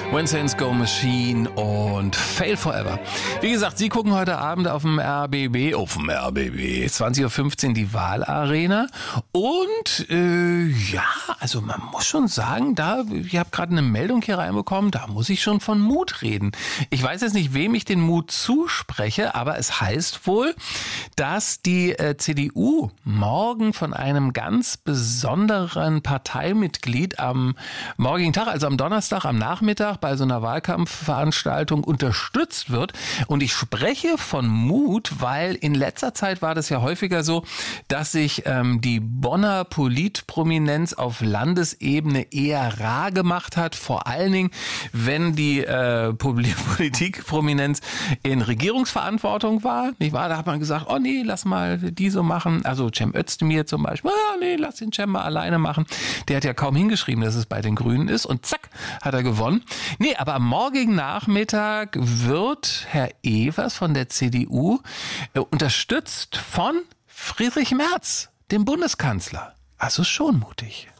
When Saints Go Machine und Fail Forever. Wie gesagt, Sie gucken heute Abend auf dem RBB, 20.15 Uhr die Wahlarena. Und also man muss schon sagen, ich habe gerade eine Meldung hier reinbekommen, da muss ich schon von Mut reden. Ich weiß jetzt nicht, wem ich den Mut zuspreche, aber es heißt wohl, dass die CDU morgen von einem ganz besonderen Parteimitglied am morgigen Tag, also am Donnerstag, am Nachmittag bei so einer Wahlkampfveranstaltung unterstützt wird. Und ich spreche von Mut, weil in letzter Zeit war das ja häufiger so, dass sich die Bonner Politprominenz auf Landesebene eher rar gemacht hat. Vor allen Dingen, wenn die Politikprominenz in Regierungsverantwortung war. Nicht wahr? Da hat man gesagt, oh nee, lass mal die so machen. Also Cem Özdemir zum Beispiel, nee, lass den Cem mal alleine machen. Der hat ja kaum hingeschrieben, dass es bei den Grünen ist. Und zack, hat er gewonnen. Nee, aber am morgigen Nachmittag wird Herr Evers von der CDU unterstützt von Friedrich Merz, dem Bundeskanzler. Also schon mutig.